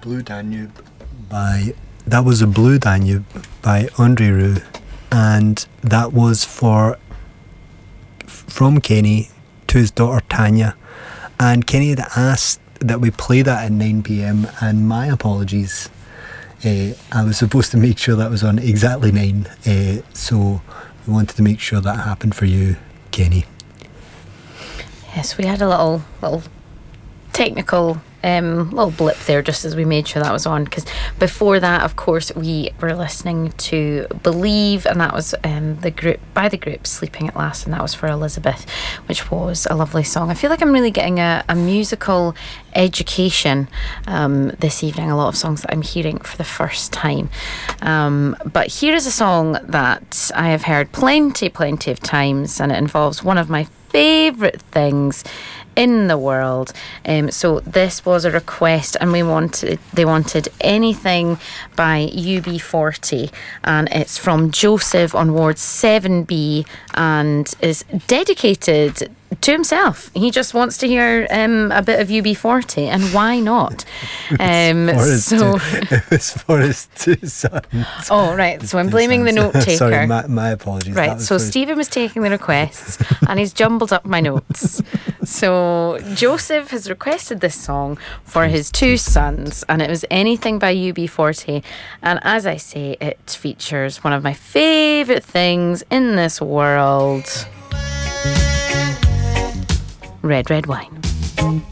Blue Danube that was a Blue Danube by Andre Rieu, and that was from Kenny to his daughter Tanya, and Kenny had asked that we play that at 9 p.m, and my apologies, I was supposed to make sure that was on exactly 9, so we wanted to make sure that happened for you, Kenny. Yes, we had a little technical little blip there just as we made sure that was on, because before that, of course, we were listening to Believe, and that was the group Sleeping at Last, and that was for Elizabeth, which was a lovely song. I feel like I'm really getting a musical education this evening, a lot of songs that I'm hearing for the first time, but here is a song that I have heard plenty of times, and it involves one of my favourite things in the world. So this was a request, and they wanted Anything by UB40, and it's from Joseph on Ward 7B, and is dedicated to himself. He just wants to hear a bit of UB40, and why not? It's for his two sons. Oh, right. So I'm blaming the note taker. Sorry, my apologies. Right. So Stephen was taking the requests, and he's jumbled up my notes. So Joseph has requested this song for his two sons, and it was Anything by UB40. And as I say, it features one of my favourite things in this world: red wine.